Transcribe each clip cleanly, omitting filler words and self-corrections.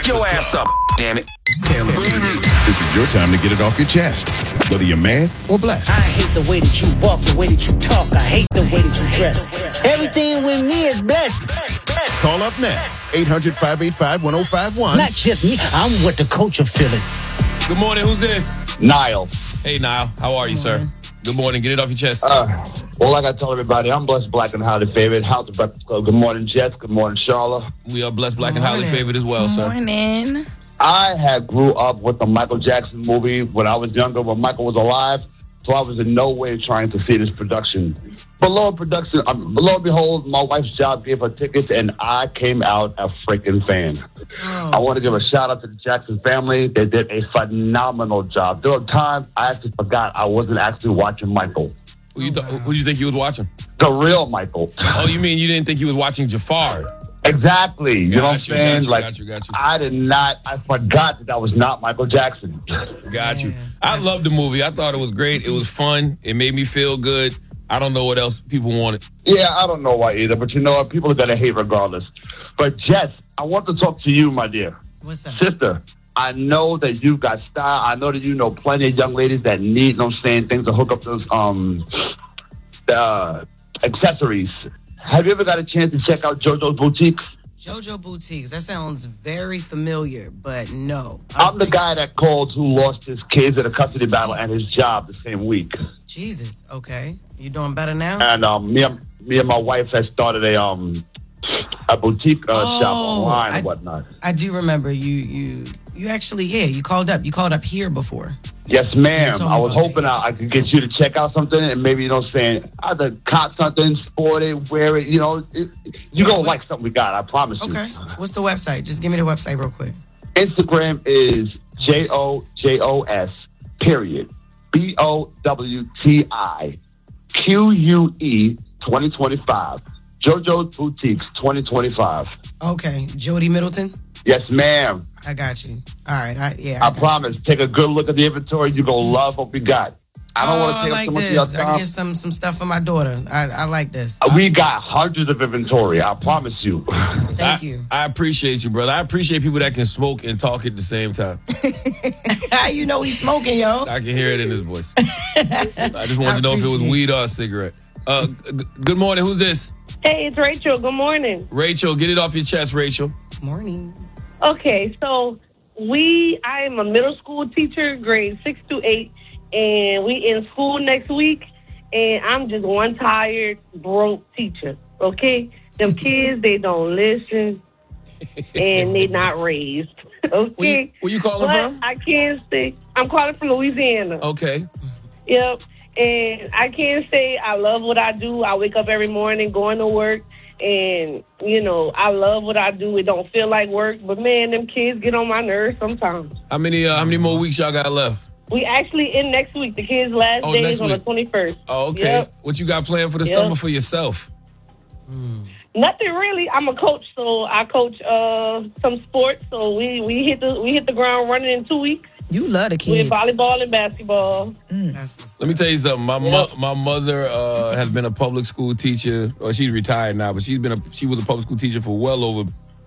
your ass up, damn it. This is your time to get it off your chest, whether you're mad or blessed. I hate the way that you walk, the way that you talk. I hate the way that you dress. Everything with me is blessed. Call up now, 800-585-1051. Not just me, I'm what the culture feeling. Good morning, who's this? Niall. Hey, Niall, how are you, sir? Good morning, get it off your chest. Well, like I told everybody, I'm blessed, black, and highly favored. House of Breakfast Club. Good morning, Jess. Good morning, Charlotte. We are blessed, black, and highly favored as well, sir. Morning. I had grew up with the Michael Jackson movie when I was younger, when Michael was alive, so I was in no way trying to see this production. But lo and behold, my wife's job gave her tickets, and I came out a freaking fan. I want to give a shout-out to the Jackson family. They did a phenomenal job. There were times I actually forgot I wasn't actually watching Michael. Who do you think you was watching? The real Michael. Oh, you mean you didn't think you was watching Jafar? Exactly. You know what I'm saying? Got you. I forgot that was not Michael Jackson. Got you. I loved the movie. I thought it was great. It was fun. It made me feel good. I don't know what else people wanted. Yeah, I don't know why either, but you know what? People are going to hate regardless. But Jess, I want to talk to you, my dear. What's up? Sister, I know that you've got style. I know that you know plenty of young ladies that need, you know what I'm saying, things to hook up those accessories. Have you ever got a chance to check out JoJo's Boutiques? JoJo Boutiques. That sounds very familiar, but no. I'm the guy that called who lost his kids in a custody battle and his job the same week. Jesus. Okay. You doing better now? And me and my wife had started a boutique shop online and whatnot. I do remember you actually, you called up. You called up here before. Yes, ma'am. I was hoping I could get you to check out something and maybe, you know what I'm saying, either cop something, sport it, wear it, you know. You're going to like something we got, I promise you. Okay. What's the website? Just give me the website real quick. Instagram is JOJOS, period. BOWTIQUE 2025. JoJo's Boutiques 2025. Okay. Jody Middleton? Yes, ma'am. I got you. All right. I promise. You. Take a good look at the inventory. You're going to love what we got. I don't want to take up so much of your time. I can get some stuff for my daughter. I like this. We got hundreds of inventory. I promise you. Thank you. I appreciate you, brother. I appreciate people that can smoke and talk at the same time. How you know he's smoking, yo? I can hear it in his voice. I just wanted to know if it was weed or a cigarette. Good morning. Who's this? Hey, it's Rachel. Good morning. Rachel, get it off your chest, Rachel. Morning. Okay, so I am a middle school teacher, grade 6 to 8, and we in school next week, and I'm just one tired, broke teacher, okay? Them kids, they don't listen, and they not raised, okay? Where you calling from? I can't say. I'm calling from Louisiana. Okay. Yep, and I can't say I love what I do. I wake up every morning, going to work, and, you know, I love what I do. It don't feel like work. But, man, them kids get on my nerves sometimes. How many more weeks y'all got left? We actually in next week. The kids' last day is on the 21st. Oh, okay. Yep. What you got planned for the summer for yourself? Nothing really. I'm a coach, so I coach some sports. So we hit the ground running in 2 weeks. You love the kids. With volleyball and basketball. Let me tell you something. My mother has been a public school teacher. Or she's retired now, but she was a public school teacher for well over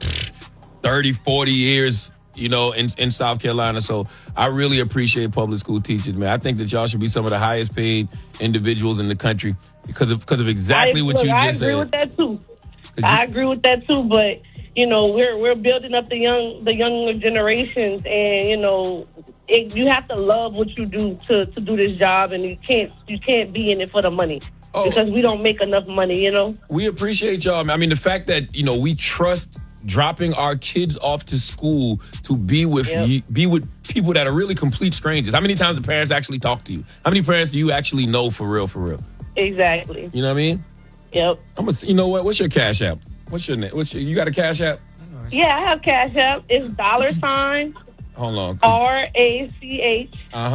30, 40 years, you know, in South Carolina. So I really appreciate public school teachers, man. I think that y'all should be some of the highest paid individuals in the country because of exactly what you just said. I agree with that too. I agree with that too, but you know, we're building up the younger generations, and you know, you have to love what you do to do this job, and you can't be in it for the money because we don't make enough money, you know. We appreciate y'all. I mean, the fact that, you know, we trust dropping our kids off to school to be with people that are really complete strangers. How many times do parents actually talk to you? How many parents do you actually know for real? Exactly. You know what I mean? Yep. You know what? What's your Cash App? What's your name? You got a Cash App? Yeah, I have Cash App. It's $. Hold on. RACH.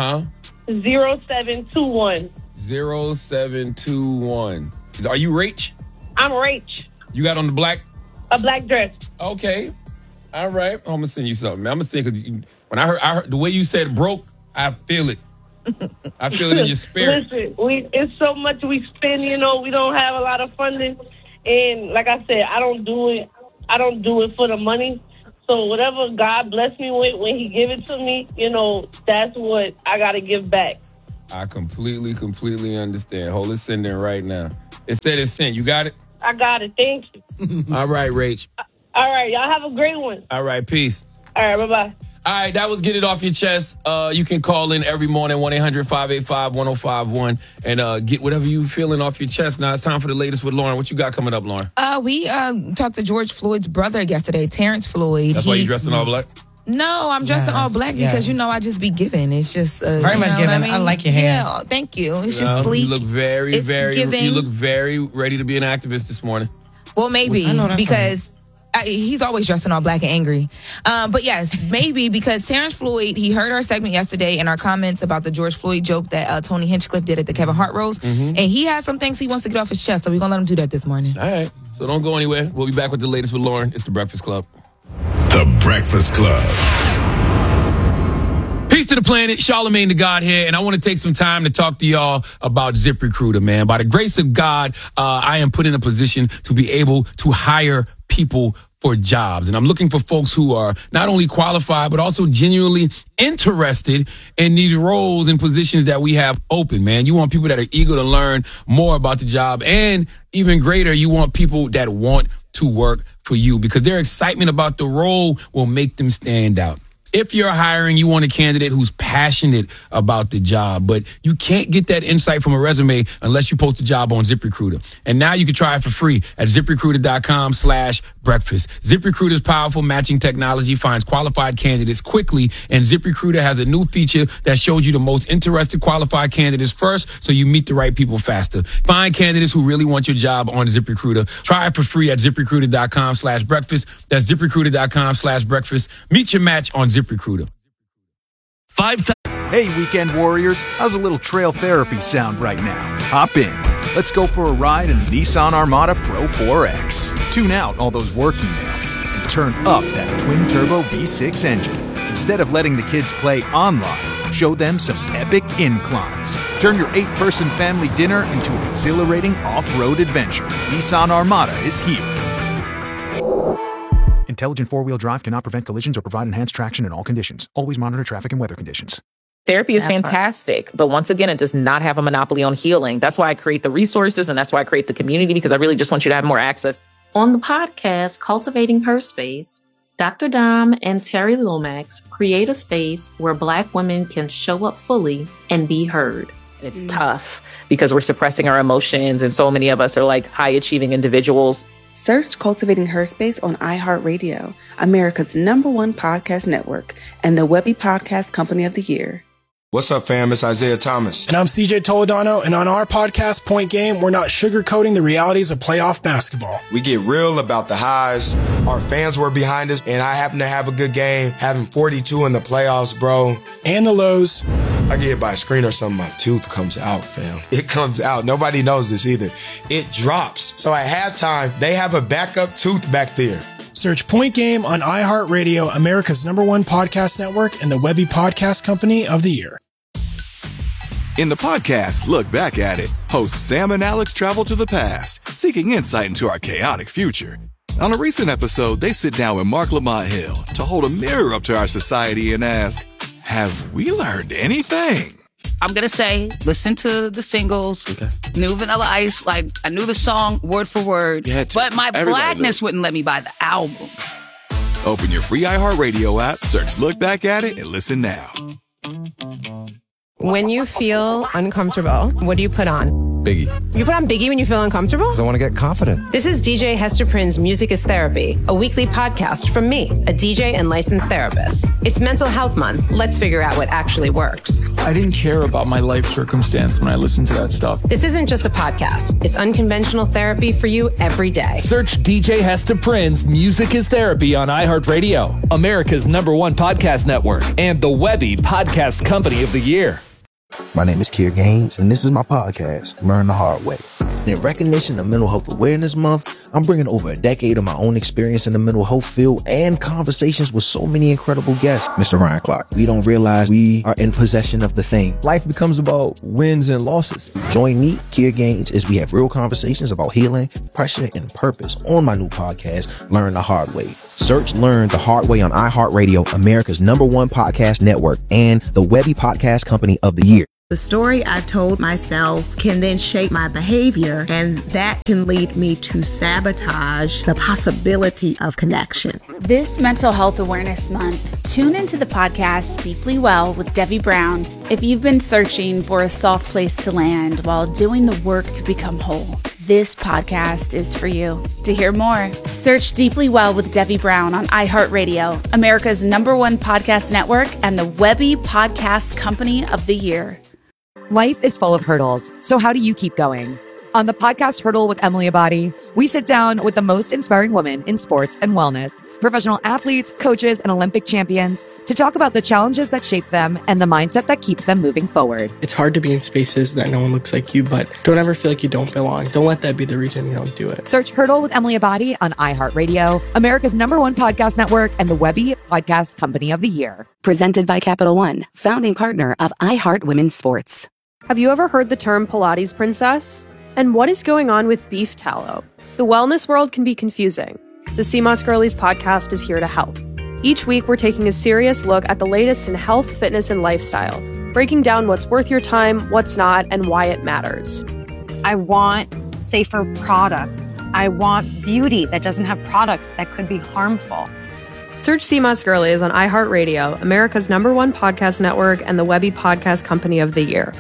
0721. 0721. Are you Rach? I'm Rach. You got on a black dress. Okay. All right. I'm gonna send you something, man. I'm gonna send, because when I heard the way you said broke, I feel it. I feel it in your spirit. Listen, it's so much we spend, you know, we don't have a lot of funding. And like I said, I don't do it for the money. So whatever God bless me with when he give it to me, you know, that's what I got to give back. I completely understand. Hold it sending right now. It said it's sent. You got it? I got it. Thank you. All right, Rach. All right. Y'all have a great one. All right, peace. All right. Bye-bye. All right, that was Get It Off Your Chest. You can call in every morning, 1-800-585-1051, and get whatever you feeling off your chest. Now it's time for the latest with Lauren. What you got coming up, Lauren? We talked to George Floyd's brother yesterday, Terrence Floyd. That's why you dressed in all black? No, I'm dressed in all black because, you know, I just be giving. It's just... very much giving. I like your hair. Yeah, thank you. It's just sleek. You look very ready to be an activist this morning. Well, maybe, because... he's always dressed in all black and angry. But yes, maybe because Terrence Floyd, he heard our segment yesterday and our comments about the George Floyd joke that Tony Hinchcliffe did at the Kevin Hart roast. And he has some things he wants to get off his chest, so we're going to let him do that this morning. All right. So don't go anywhere. We'll be back with the latest with Lauren. It's The Breakfast Club. The Breakfast Club. Peace to the planet, Charlamagne the God here, and I want to take some time to talk to y'all about ZipRecruiter, man. By the grace of God, I am put in a position to be able to hire people for jobs. And I'm looking for folks who are not only qualified, but also genuinely interested in these roles and positions that we have open, man. You want people that are eager to learn more about the job, and even greater, you want people that want to work for you because their excitement about the role will make them stand out. If you're hiring, you want a candidate who's passionate about the job, but you can't get that insight from a resume unless you post a job on ZipRecruiter. And now you can try it for free at ZipRecruiter.com/breakfast. ZipRecruiter's powerful matching technology finds qualified candidates quickly, and ZipRecruiter has a new feature that shows you the most interested qualified candidates first, so you meet the right people faster. Find candidates who really want your job on ZipRecruiter. Try it for free at ZipRecruiter.com/breakfast. That's ZipRecruiter.com/breakfast. Meet your match on ZipRecruiter. Hey, weekend warriors, how's a little trail therapy sound right now? Hop in. Let's go for a ride in the Nissan Armada Pro 4X. Tune out all those work emails and turn up that twin-turbo V6 engine. Instead of letting the kids play online, show them some epic inclines. Turn your 8-person family dinner into an exhilarating off-road adventure. Nissan Armada is here. Intelligent four-wheel drive cannot prevent collisions or provide enhanced traction in all conditions. Always monitor traffic and weather conditions. Therapy is fantastic, but once again, it does not have a monopoly on healing. That's why I create the resources, and that's why I create the community, because I really just want you to have more access. On the podcast, Cultivating Her Space, Dr. Dom and Terry Lomax create a space where Black women can show up fully and be heard. It's tough because we're suppressing our emotions, and so many of us are like high-achieving individuals. Search Cultivating Her Space on iHeartRadio, America's #1 podcast network, and the Webby Podcast Company of the Year. What's up, fam? It's Isaiah Thomas. And I'm CJ Toledano, and on our podcast, Point Game, we're not sugarcoating the realities of playoff basketball. We get real about the highs. Our fans were behind us, and I happen to have a good game, having 42 in the playoffs, bro. And the lows. I get hit by a screen or something, my tooth comes out, fam. It comes out. Nobody knows this either. It drops. So at halftime, they have a backup tooth back there. Search Point Game on iHeartRadio, America's #1 podcast network, and the Webby Podcast Company of the Year. In the podcast, Look Back at It, hosts Sam and Alex travel to the past, seeking insight into our chaotic future. On a recent episode, they sit down with Mark Lamont Hill to hold a mirror up to our society and ask, have we learned anything? I'm going to say, listen to the singles, New Vanilla Ice, like I knew the song word for word, but my blackness wouldn't let me buy the album. Open your free iHeartRadio app, search Look Back at It, and listen now. When you feel uncomfortable, what do you put on? Biggie. You put on Biggie when you feel uncomfortable? Because I want to get confident. This is DJ Hester Prynne's Music is Therapy, a weekly podcast from me, a DJ and licensed therapist. It's Mental Health Month. Let's figure out what actually works. I didn't care about my life circumstance when I listened to that stuff. This isn't just a podcast. It's unconventional therapy for you every day. Search DJ Hester Prynne's Music is Therapy on iHeartRadio, America's #1 podcast network, and the Webby Podcast Company of the Year. My name is Kier Gaines, and this is my podcast, Learn the Hard Way. And in recognition of Mental Health Awareness Month, I'm bringing over a decade of my own experience in the mental health field and conversations with so many incredible guests. Mr. Ryan Clark, we don't realize we are in possession of the thing. Life becomes about wins and losses. Join me, Kia Gaines, as we have real conversations about healing, pressure, and purpose on my new podcast, Learn the Hard Way. Search Learn the Hard Way on iHeartRadio, America's #1 podcast network, and the Webby Podcast Company of the Year. The story I've told myself can then shape my behavior, and that can lead me to sabotage the possibility of connection. This Mental Health Awareness Month, tune into the podcast Deeply Well with Debbie Brown if you've been searching for a soft place to land while doing the work to become whole. This podcast is for you. To hear more, search Deeply Well with Debbie Brown on iHeartRadio, America's #1 podcast network, and the Webby Podcast Company of the Year. Life is full of hurdles, so how do you keep going? On the podcast Hurdle with Emily Abadi, we sit down with the most inspiring women in sports and wellness, professional athletes, coaches, and Olympic champions to talk about the challenges that shape them and the mindset that keeps them moving forward. It's hard to be in spaces that no one looks like you, but don't ever feel like you don't belong. Don't let that be the reason you don't do it. Search Hurdle with Emily Abadi on iHeartRadio, America's #1 podcast network, and the Webby Podcast Company of the Year. Presented by Capital One, founding partner of iHeart Women's Sports. Have you ever heard the term Pilates princess? And what is going on with beef tallow? The wellness world can be confusing. The CMOS Girlies podcast is here to help. Each week, we're taking a serious look at the latest in health, fitness, and lifestyle, breaking down what's worth your time, what's not, and why it matters. I want safer products. I want beauty that doesn't have products that could be harmful. Search CMOS Girlies on iHeartRadio, America's #1 podcast network, and the Webby Podcast Company of the Year.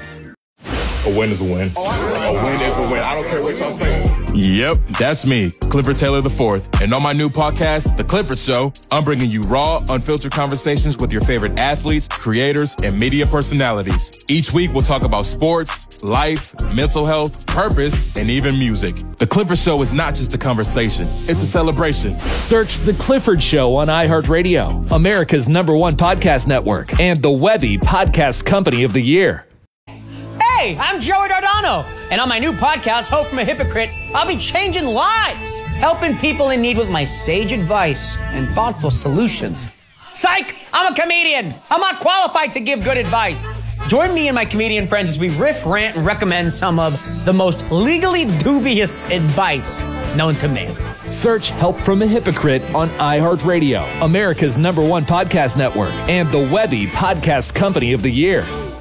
A win is a win. A win is a win. I don't care what y'all say. Yep, that's me, Clifford Taylor IV. And on my new podcast, The Clifford Show, I'm bringing you raw, unfiltered conversations with your favorite athletes, creators, and media personalities. Each week, we'll talk about sports, life, mental health, purpose, and even music. The Clifford Show is not just a conversation, it's a celebration. Search The Clifford Show on iHeartRadio, America's #1 podcast network, and the Webby Podcast Company of the Year. Hey, I'm Joey Dardano, and on my new podcast, Hope from a Hypocrite, I'll be changing lives, helping people in need with my sage advice and thoughtful solutions. Psych! I'm a comedian. I'm not qualified to give good advice. Join me and my comedian friends as we riff, rant, and recommend some of the most legally dubious advice known to man. Search Help from a Hypocrite on iHeartRadio, America's #1 podcast network, and the Webby Podcast Company of the Year.